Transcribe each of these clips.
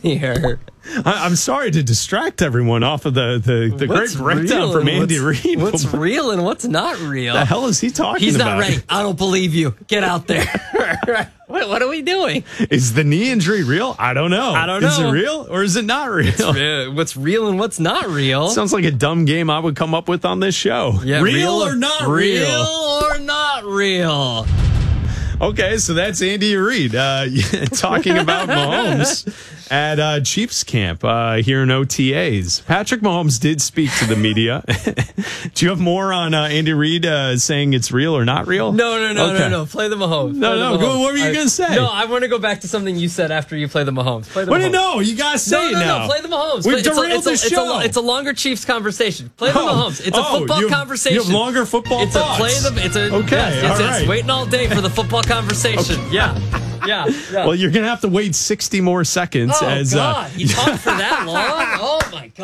here? I'm sorry to distract everyone off of the great breakdown from Andy Reid. What's real and what's not real? The hell is he talking about? He's not ready. I don't believe you. Get out there. What are we doing? Is the knee injury real? I don't know. Is it real or is it not real? What's real and what's not real? Sounds like a dumb game I would come up with on this show. Yeah, real or not real? Real or not real? Okay, so that's Andy Reid talking about Mahomes at Chiefs camp here in OTAs. Patrick Mahomes did speak to the media. Do you have more on Andy Reid saying it's real or not real? No. Play the Mahomes. No. What were you going to say? No, I want to go back to something you said after you play the Mahomes. Play the Mahomes. No, you got to say it now. No, play the Mahomes. We've derailed the show. It's a longer Chiefs conversation. Play the Mahomes. It's a football conversation. You have longer football thoughts. It's waiting all day for the football conversation. Okay. Yeah. Well, you're going to have to wait 60 more seconds. God. He talked for that long?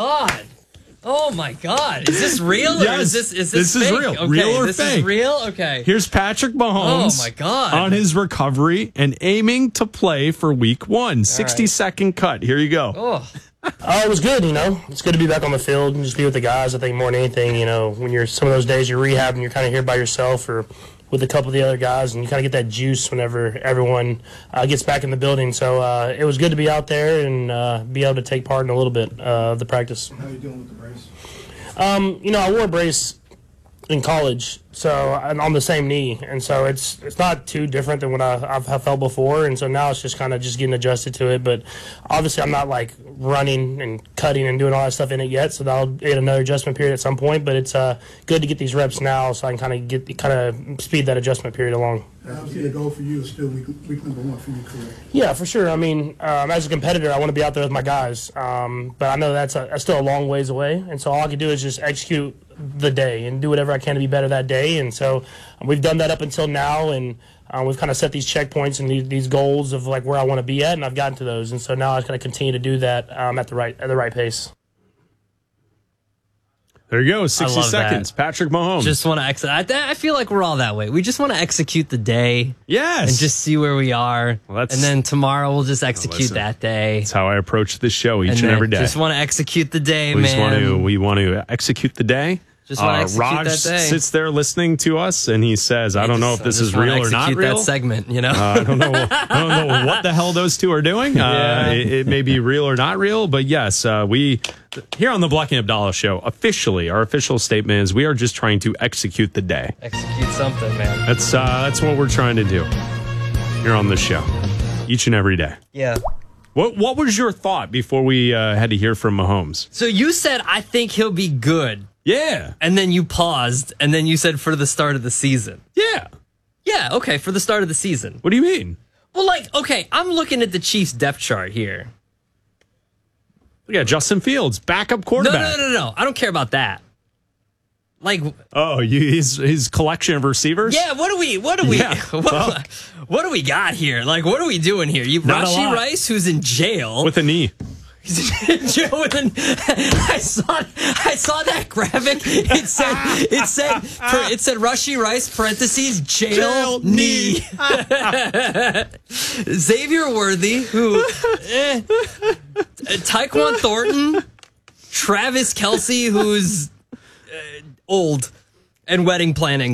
Oh, my God. Is this real or yes, is this this fake? is real. Okay, real or this fake? Is real? Okay. Here's Patrick Mahomes. Oh, my God. On his recovery and aiming to play for week 1. 60-second cut. Here you go. Oh. It was good, It's good to be back on the field and just be with the guys. I think more than anything, when you're some of those days you're rehabbing, you're kind of here by yourself or with a couple of the other guys, and you kind of get that juice whenever everyone gets back in the building. So it was good to be out there and be able to take part in a little bit of the practice. How are you doing with the brace? I wore a brace in college, so I'm on the same knee, and so it's not too different than what I've felt before, and so now it's just kind of just getting adjusted to it. But obviously, I'm not like running and cutting and doing all that stuff in it yet, so that'll get another adjustment period at some point. But it's good to get these reps now, so I can kind of speed that adjustment period along. Obviously, the goal for you is still week number 1 for you, correct? Yeah, for sure. I mean, as a competitor, I want to be out there with my guys, but I know that's still a long ways away, and so all I can do is just execute the day and do whatever I can to be better that day. And so we've done that up until now, and we've kind of set these checkpoints and these goals of like where I want to be at, and I've gotten to those. And so now I just got to continue to do that at the right pace. There you go, 60 seconds. That. Patrick Mahomes. Just want to execute. I feel like we're all that way. We just want to execute the day. Yes. And just see where we are. And then tomorrow we'll just execute that day. That's how I approach this show each and every day. Just want to execute the day, man. We want to execute the day. Just want to execute Raj that day. sits there listening to us, and he says, "I don't know if this is real or not real." That segment, I don't know. I don't know what the hell those two are doing. It may be real or not real, but yes, we here on the Black and Abdallah Show, officially, our official statement is we are just trying to execute the day. Execute something, man. That's what we're trying to do here on the show, each and every day. Yeah. What was your thought before we had to hear from Mahomes? So you said, I think he'll be good. Yeah. And then you paused, and then you said for the start of the season. Yeah. Yeah, okay, for the start of the season. What do you mean? Well, okay, I'm looking at the Chiefs' depth chart here. Yeah, Justin Fields, backup quarterback. No. I don't care about that. His collection of receivers? Yeah, what do we got here? What are we doing here? You've Rashee Rice, who's in jail. With a knee. He's in jail with I saw that graphic. It said Rashee Rice, parentheses, jail knee. Xavier Worthy, who Tyquan Thornton, Travis Kelce, who's old and wedding planning.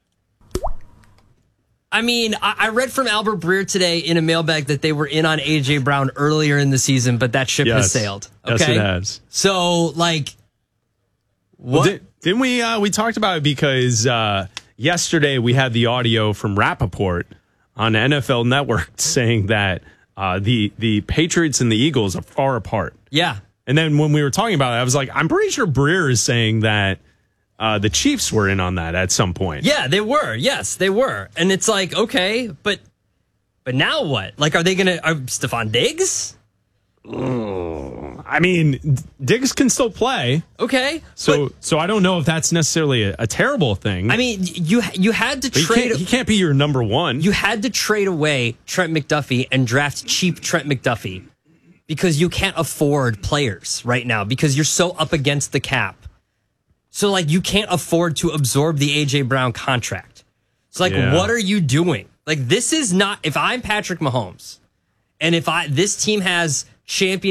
I mean, I read from Albert Breer today in a mailbag that they were in on A.J. Brown earlier in the season, but that ship has sailed. Okay? Yes, it has. So, what? Well, didn't we talked about it because yesterday we had the audio from Rappaport on NFL Network saying that the Patriots and the Eagles are far apart. Yeah. And then when we were talking about it, I was like, I'm pretty sure Breer is saying that the Chiefs were in on that at some point. Yeah, they were. Yes, they were. And it's like, okay, but now what? Are they going to Stephon Diggs? I mean, Diggs can still play. Okay. So I don't know if that's necessarily a terrible thing. I mean, you had to trade. He can't be your number one. You had to trade away Trent McDuffie and draft cheap Trent McDuffie because you can't afford players right now because you're so up against the cap. So, you can't afford to absorb the A.J. Brown contract. So, what are you doing? This is not, if I'm Patrick Mahomes, and if this team has champion